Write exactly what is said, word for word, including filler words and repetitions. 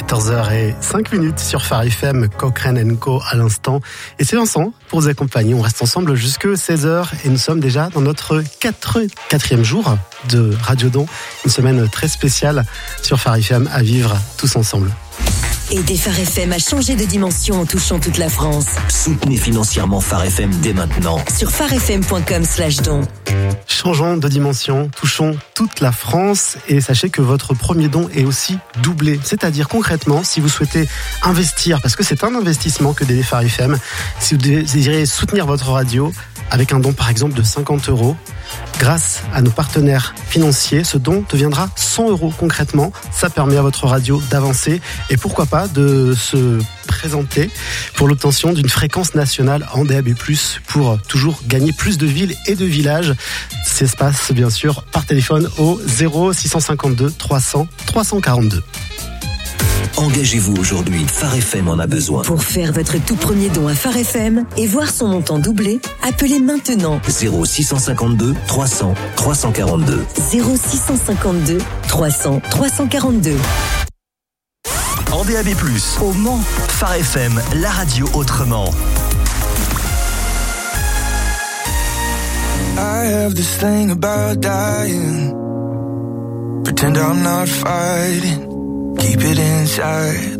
quatorze heures cinq sur Phare F M, Cochrane and Co à l'instant. Et c'est Vincent pour vous accompagner. On reste ensemble jusque seize heures et nous sommes déjà dans notre quatrième jour de Radiodon. Une semaine très spéciale sur Phare F M à vivre tous ensemble. Aidez Phare F M à changer de dimension en touchant toute la France. Soutenez financièrement Phare F M dès maintenant. Sur pharefm point com slash don. Changeons de dimension, touchons toute la France et sachez que votre premier don est aussi doublé. C'est-à-dire concrètement, si vous souhaitez investir, parce que c'est un investissement que d'aider Phare F M, si vous désirez soutenir votre radio avec un don par exemple de cinquante euros, grâce à nos partenaires financiers, ce don deviendra cent euros concrètement. Ça permet à votre radio d'avancer et pourquoi pas de se présenter pour l'obtention d'une fréquence nationale en D A B plus, pour toujours gagner plus de villes et de villages. Ça se passe bien sûr par téléphone au zéro six cent cinquante-deux trois cents trois cent quarante-deux. Engagez-vous aujourd'hui, Phare F M en a besoin. Pour faire votre tout premier don à Phare F M et voir son montant doublé, appelez maintenant zéro six cent cinquante-deux trois cents trois cent quarante-deux. zéro six cent cinquante-deux trois cents trois cent quarante-deux. En D A B plus, au Mans, Phare F M, la radio autrement. I have this thing about dying. Pretend I'm not fighting. Keep it inside.